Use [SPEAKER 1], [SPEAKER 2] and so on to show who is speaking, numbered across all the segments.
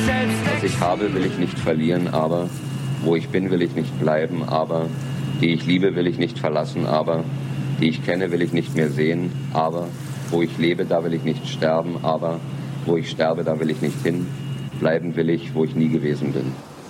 [SPEAKER 1] Was ich habe, will ich nicht verlieren, aber wo ich bin, will ich nicht bleiben, aber die ich liebe, will ich nicht verlassen, aber die ich kenne, will ich nicht mehr sehen, aber wo ich lebe, da will ich nicht sterben, aber wo ich sterbe, da will ich nicht hin. Bleiben will ich, wo ich nie gewesen bin.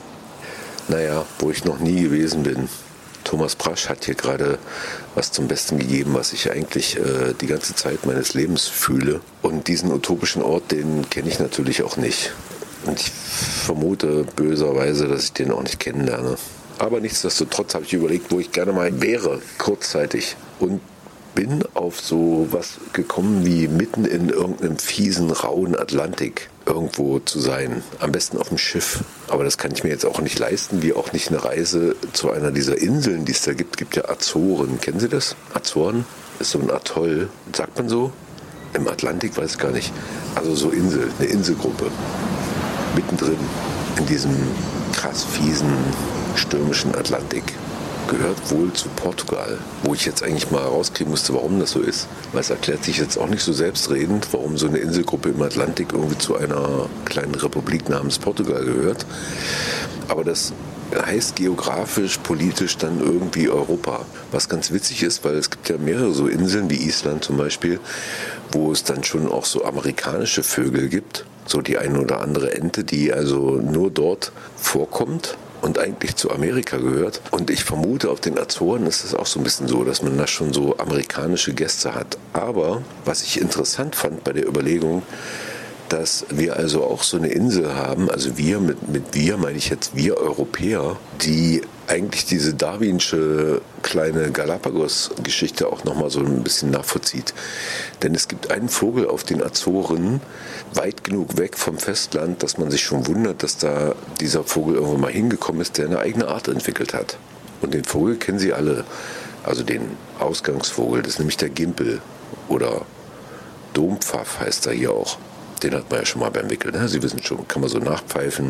[SPEAKER 2] Naja, wo ich noch nie gewesen bin. Thomas Brasch hat hier gerade was zum Besten gegeben, was ich eigentlich die ganze Zeit meines Lebens fühle. Und diesen utopischen Ort, den kenne ich natürlich auch nicht. Und ich vermute böserweise, dass ich den auch nicht kennenlerne. Aber nichtsdestotrotz habe ich überlegt, wo ich gerne mal wäre, kurzzeitig. Und bin auf so was gekommen wie mitten in irgendeinem fiesen, rauen Atlantik irgendwo zu sein. Am besten auf dem Schiff. Aber das kann ich mir jetzt auch nicht leisten, wie auch nicht eine Reise zu einer dieser Inseln, die es da gibt. Es gibt ja Azoren. Kennen Sie das? Azoren ist so ein Atoll. Sagt man so? Im Atlantik weiß ich gar nicht. Also so Insel, eine Inselgruppe. Mittendrin in diesem krass fiesen, stürmischen Atlantik. Gehört wohl zu Portugal, wo ich jetzt eigentlich mal rauskriegen musste, warum das so ist. Weil es erklärt sich jetzt auch nicht so selbstredend, warum so eine Inselgruppe im Atlantik irgendwie zu einer kleinen Republik namens Portugal gehört. Aber das heißt geografisch, politisch dann irgendwie Europa. Was ganz witzig ist, weil es gibt ja mehrere so Inseln, wie Island zum Beispiel, wo es dann schon auch so amerikanische Vögel gibt. So die eine oder andere Ente, die also nur dort vorkommt und eigentlich zu Amerika gehört. Und ich vermute, auf den Azoren ist es auch so ein bisschen so, dass man da schon so amerikanische Gäste hat. Aber was ich interessant fand bei der Überlegung, dass wir also auch so eine Insel haben, also wir, mit wir meine ich jetzt wir Europäer, die eigentlich diese darwinsche kleine Galapagos-Geschichte auch nochmal so ein bisschen nachvollzieht. Denn es gibt einen Vogel auf den Azoren, weit genug weg vom Festland, dass man sich schon wundert, dass da dieser Vogel irgendwo mal hingekommen ist, der eine eigene Art entwickelt hat. Und den Vogel kennen Sie alle, also den Ausgangsvogel, das ist nämlich der Gimpel oder Dompfaff heißt er hier auch. Den hat man ja schon mal beim Wickeln, ne? Sie wissen schon, kann man so nachpfeifen.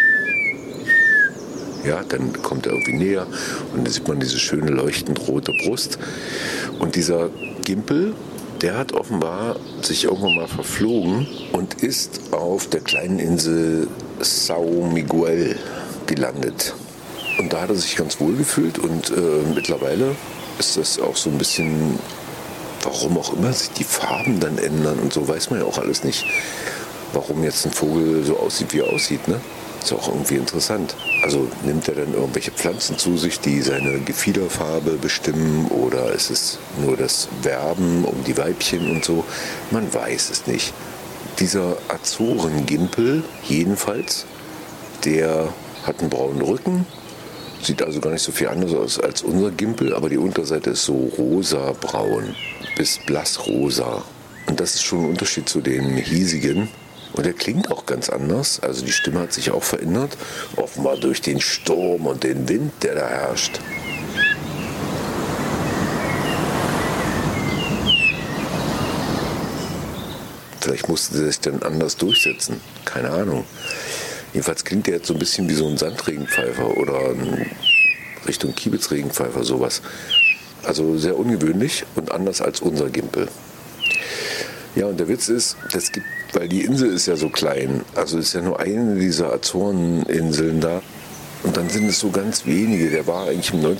[SPEAKER 2] Ja, dann kommt er irgendwie näher und dann sieht man diese schöne leuchtend rote Brust. Und dieser Gimpel, der hat offenbar sich irgendwann mal verflogen und ist auf der kleinen Insel São Miguel gelandet. Und da hat er sich ganz wohl gefühlt und mittlerweile ist das auch so ein bisschen, warum auch immer sich die Farben dann ändern und so, weiß man ja auch alles nicht, warum jetzt ein Vogel so aussieht, wie er aussieht, ne? Ist auch irgendwie interessant. Also nimmt er dann irgendwelche Pflanzen zu sich, die seine Gefiederfarbe bestimmen, oder ist es nur das Werben um die Weibchen und so? Man weiß es nicht. Dieser Azorengimpel jedenfalls, der hat einen braunen Rücken, sieht also gar nicht so viel anders aus als unser Gimpel, aber die Unterseite ist so rosa-braun bis blassrosa. Und das ist schon ein Unterschied zu den hiesigen. Und er klingt auch ganz anders, also die Stimme hat sich auch verändert, offenbar durch den Sturm und den Wind, der da herrscht. Vielleicht musste er sich dann anders durchsetzen, keine Ahnung. Jedenfalls klingt er jetzt so ein bisschen wie so ein Sandregenpfeifer oder ein Richtung Kiebitzregenpfeifer, sowas. Also sehr ungewöhnlich und anders als unser Gimpel. Ja, und der Witz ist, das gibt, weil die Insel ist ja so klein, also ist ja nur eine dieser Azoreninseln da. Und dann sind es so ganz wenige. Der war eigentlich im